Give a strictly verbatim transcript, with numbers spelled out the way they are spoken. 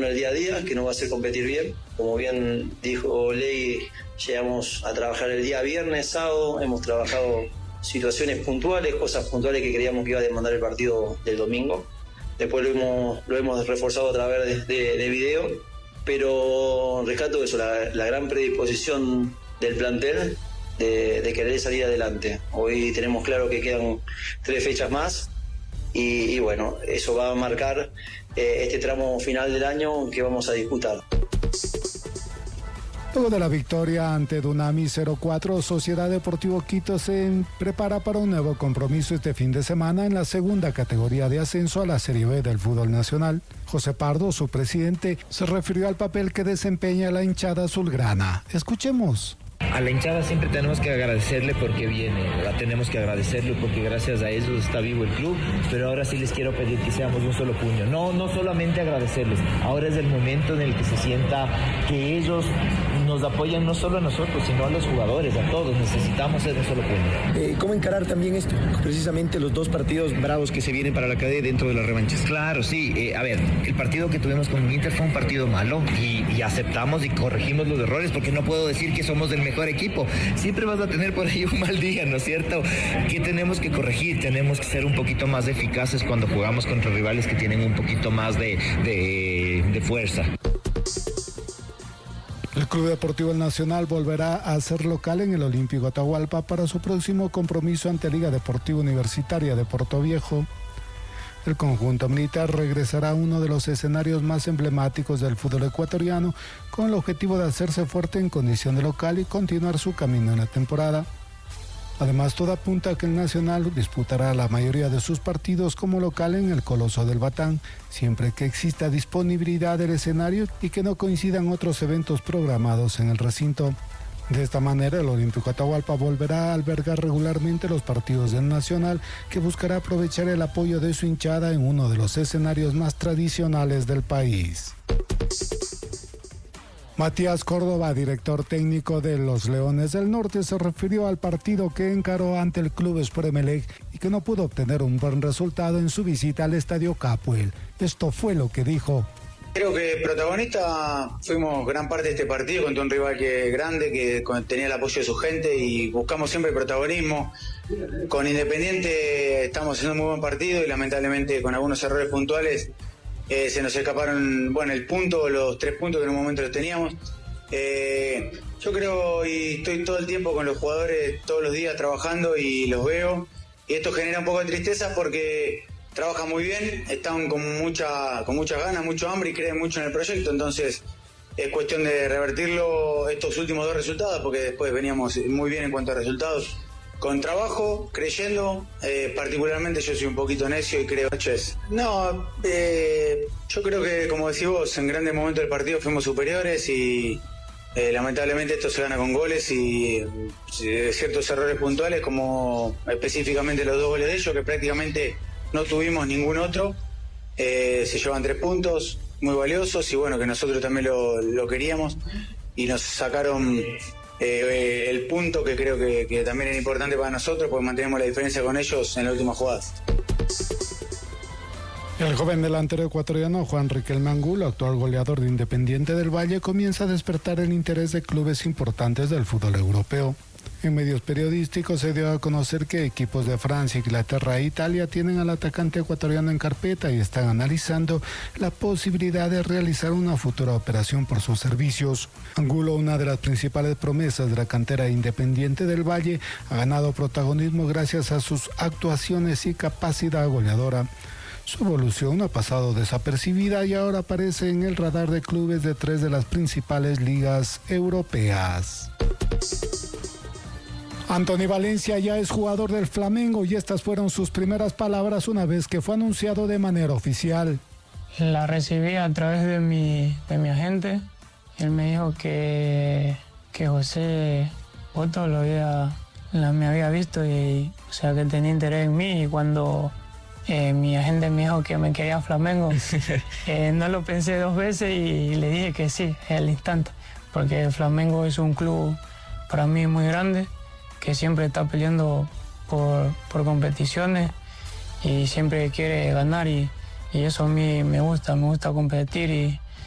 en el día a día, que no va a ser competir bien. Como bien dijo Ley, llegamos a trabajar el día viernes, sábado, hemos trabajado situaciones puntuales, cosas puntuales que creíamos que iba a demandar el partido del domingo. Después lo hemos, lo hemos reforzado a través de, de, de video, pero rescato eso, la, la gran predisposición del plantel de, de querer salir adelante. Hoy tenemos claro que quedan tres fechas más y, y bueno, eso va a marcar eh, este tramo final del año que vamos a disputar. Luego de la victoria ante Dunami cero cuatro, Sociedad Deportivo Quito se prepara para un nuevo compromiso este fin de semana en la segunda categoría de ascenso a la Serie B del fútbol nacional. José Pardo, su presidente, se refirió al papel que desempeña la hinchada azulgrana. Escuchemos. A la hinchada siempre tenemos que agradecerle porque viene, la tenemos que agradecerle porque gracias a ellos está vivo el club, pero ahora sí les quiero pedir que seamos un solo puño, no, no solamente agradecerles, ahora es el momento en el que se sienta que ellos nos apoyan no solo a nosotros, sino a los jugadores, a todos, necesitamos ser un solo puño. Eh, ¿Cómo encarar también esto? Precisamente los dos partidos bravos que se vienen para la cadena dentro de las revanchas. Claro, sí, eh, a ver, el partido que tuvimos con Inter fue un partido malo y, y aceptamos y corregimos los errores porque no puedo decir que somos del mejor equipo, siempre vas a tener por ahí un mal día, ¿no es cierto? ¿Qué tenemos que corregir? Tenemos que ser un poquito más eficaces cuando jugamos contra rivales que tienen un poquito más de, de, de fuerza. El Club Deportivo El Nacional volverá a ser local en el Olímpico Atahualpa para su próximo compromiso ante Liga Deportiva Universitaria de Portoviejo. El conjunto militar regresará a uno de los escenarios más emblemáticos del fútbol ecuatoriano con el objetivo de hacerse fuerte en condición de local y continuar su camino en la temporada. Además, todo apunta a que el Nacional disputará la mayoría de sus partidos como local en el Coloso del Batán, siempre que exista disponibilidad del escenario y que no coincidan otros eventos programados en el recinto. De esta manera, el Olímpico Atahualpa volverá a albergar regularmente los partidos del Nacional, que buscará aprovechar el apoyo de su hinchada en uno de los escenarios más tradicionales del país. Matías Córdoba, director técnico de los Leones del Norte, se refirió al partido que encaró ante el Club Sport Emelec y que no pudo obtener un buen resultado en su visita al Estadio Capuel. Esto fue lo que dijo. Creo que protagonista fuimos gran parte de este partido contra un rival que grande, que tenía el apoyo de su gente y buscamos siempre el protagonismo. Con Independiente estamos haciendo un muy buen partido y lamentablemente con algunos errores puntuales eh, se nos escaparon, bueno, el punto, los tres puntos que en un momento los teníamos. Eh, yo creo y estoy todo el tiempo con los jugadores, todos los días trabajando y los veo y esto genera un poco de tristeza porque trabajan muy bien, están con mucha con muchas ganas, mucho hambre y creen mucho en el proyecto, entonces es cuestión de revertirlo estos últimos dos resultados, porque después veníamos muy bien en cuanto a resultados. Con trabajo, creyendo, eh, particularmente yo soy un poquito necio y creo... No, eh, yo creo que, como decís vos, en grandes momentos del partido fuimos superiores y eh, lamentablemente esto se gana con goles y eh, ciertos errores puntuales, como específicamente los dos goles de ellos, que prácticamente no tuvimos ningún otro, eh, se llevan tres puntos muy valiosos y bueno, que nosotros también lo, lo queríamos y nos sacaron eh, el punto que creo que, que también era importante para nosotros porque mantenemos la diferencia con ellos en las últimas jugadas. El joven delantero ecuatoriano Juan Riquelme Angulo, actual goleador de Independiente del Valle, comienza a despertar el interés de clubes importantes del fútbol europeo. En medios periodísticos se dio a conocer que equipos de Francia, Inglaterra e Italia tienen al atacante ecuatoriano en carpeta y están analizando la posibilidad de realizar una futura operación por sus servicios. Angulo, una de las principales promesas de la cantera Independiente del Valle, ha ganado protagonismo gracias a sus actuaciones y capacidad goleadora. Su evolución ha pasado desapercibida y ahora aparece en el radar de clubes de tres de las principales ligas europeas. Anthony Valencia ya es jugador del Flamengo y estas fueron sus primeras palabras una vez que fue anunciado de manera oficial. La recibí a través de mi, de mi agente. Él me dijo que, que José Otto lo había, la, me había visto y o sea, que tenía interés en mí y cuando eh, mi agente me dijo que me quería Flamengo, eh, no lo pensé dos veces y le dije que sí, al instante, porque el Flamengo es un club para mí muy grande, que siempre está peleando por, por competiciones y siempre quiere ganar y, y eso a mí me gusta, me gusta competir y,